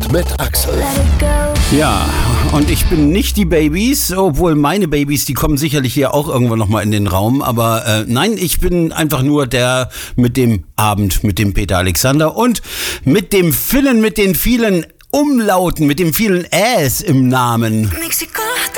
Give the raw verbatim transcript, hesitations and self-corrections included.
mit Axel. Ja, und ich bin nicht die Babys, obwohl meine Babys, die kommen sicherlich hier auch irgendwann nochmal in den Raum. Aber äh, nein, ich bin einfach nur der mit dem Abend, mit dem Peter Alexander und mit dem Finnen, mit den vielen Umlauten, mit dem vielen Äs im Namen. Mexiko.